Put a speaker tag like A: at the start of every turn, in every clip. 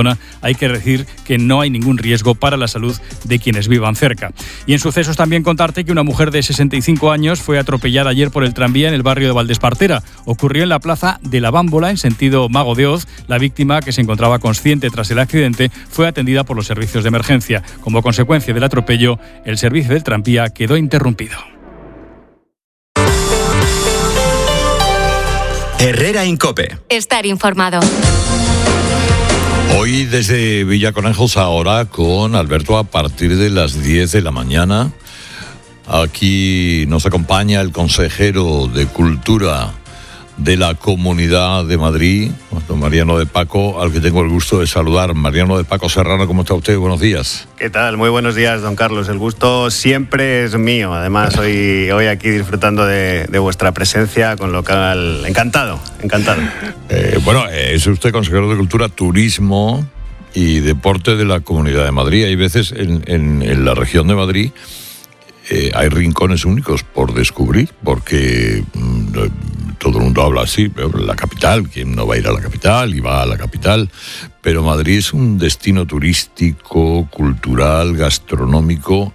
A: zona, hay que decir que no hay ningún riesgo para la salud de quienes vivan cerca. Y en sucesos también contarte que una mujer de 65 años fue atropellada ayer por el tranvía en el barrio de Valdespartera. Ocurrió en la plaza de la Bámbola, en sentido Mago de Oz. La víctima, que se encontraba consciente tras el accidente, fue atendida por los servicios de emergencia. Como consecuencia del atropello, el servicio del tranvía quedó interrumpido.
B: Herrera en COPE.
C: Estar informado.
D: Hoy desde Villaconejos, ahora con Alberto a partir de las 10 de la mañana. Aquí nos acompaña el consejero de Cultura de la Comunidad de Madrid, don Mariano de Paco, al que tengo el gusto de saludar. Mariano de Paco Serrano, ¿cómo está usted? Buenos días.
E: ¿Qué tal? Muy buenos días, don Carlos. El gusto siempre es mío. Además, hoy aquí disfrutando de vuestra presencia, con lo cual, encantado.
D: Es usted consejero de Cultura, Turismo y Deporte de la Comunidad de Madrid. Hay veces en la región de Madrid hay rincones únicos por descubrir, porque todo el mundo habla así, la capital, ¿quién no va a ir a la capital? Y va a la capital. Pero Madrid es un destino turístico, cultural, gastronómico,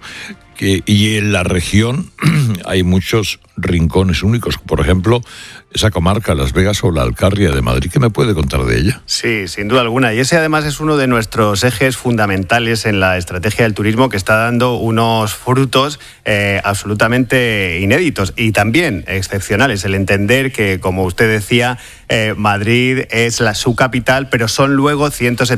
D: y en la región hay muchos rincones únicos. Por ejemplo, esa comarca, Las Vegas o la Alcarria de Madrid. ¿Qué me puede contar de ella?
E: Sí, sin duda alguna. Y ese además es uno de nuestros ejes fundamentales en la estrategia del turismo, que está dando unos frutos absolutamente inéditos y también excepcionales. El entender que, como usted decía, Madrid es su capital, pero son luego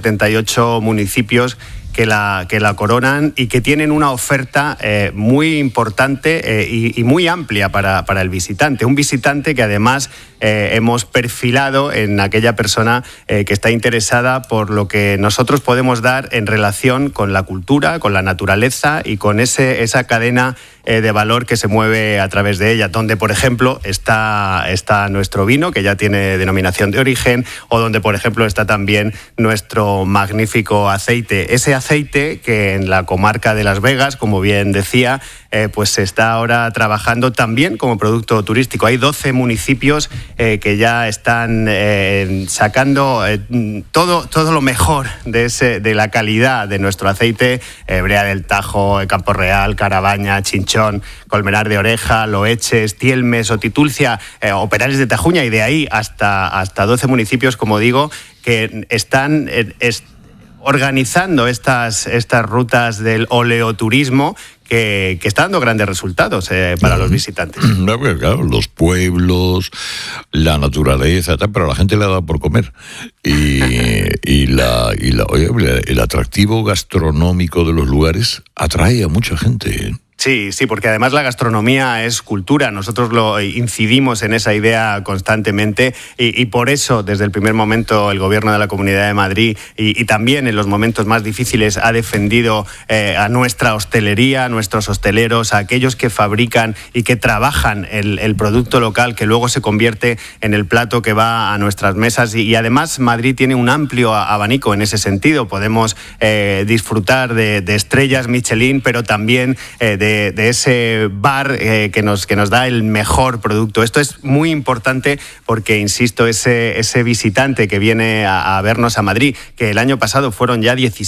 E: 178 municipios que la coronan y que tienen una oferta muy importante y muy amplia para el visitante. Un visitante que además hemos perfilado en aquella persona que está interesada por lo que nosotros podemos dar en relación con la cultura, con la naturaleza y con esa cadena de valor que se mueve a través de ella, donde, por ejemplo, está nuestro vino, que ya tiene denominación de origen, o donde, por ejemplo, está también nuestro magnífico aceite. Ese aceite que en la comarca de Las Vegas, como bien decía, pues se está ahora trabajando también como producto turístico. Hay 12 municipios que ya están sacando todo lo mejor de la calidad de nuestro aceite. Brea del Tajo, Campo Real, Carabaña, Chinchón, Colmenar de Oreja, Loeches, Tielmes o Titulcia, o Perales de Tajuña, y de ahí hasta 12 municipios, como digo, que están organizando estas rutas del oleoturismo que está dando grandes resultados para los visitantes.
D: Claro, los pueblos, la naturaleza, pero a la gente le ha dado por comer. El atractivo gastronómico de los lugares atrae a mucha gente, ¿eh?
E: Sí, porque además la gastronomía es cultura. Nosotros lo incidimos en esa idea constantemente y por eso desde el primer momento el Gobierno de la Comunidad de Madrid y también en los momentos más difíciles ha defendido a nuestra hostelería, a nuestros hosteleros, a aquellos que fabrican y que trabajan el producto local que luego se convierte en el plato que va a nuestras mesas. Y además Madrid tiene un amplio abanico en ese sentido. Podemos disfrutar de estrellas Michelin, pero también de ese bar que nos da el mejor producto. Esto es muy importante porque, insisto, ese visitante que viene a vernos a Madrid, que el año pasado fueron ya 17